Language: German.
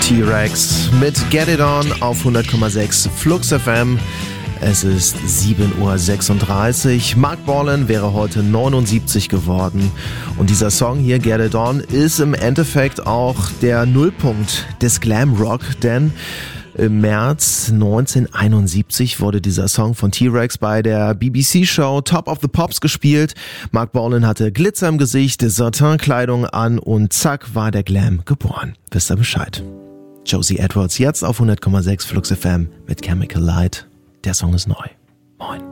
T-Rex mit Get It On auf 100,6 Flux FM. Es ist 7:36 Uhr. Mark Bolan wäre heute 79 geworden. Und dieser Song hier, Get It On, ist im Endeffekt auch der Nullpunkt des Glam Rock, denn im März 1971 wurde dieser Song von T-Rex bei der BBC-Show Top of the Pops gespielt. Mark Bolan hatte Glitzer im Gesicht, Satin-Kleidung an und zack war der Glam geboren. Wisst ihr Bescheid? Josie Edwards jetzt auf 100,6 Flux FM mit Chemical Light. Der Song ist neu. Moin.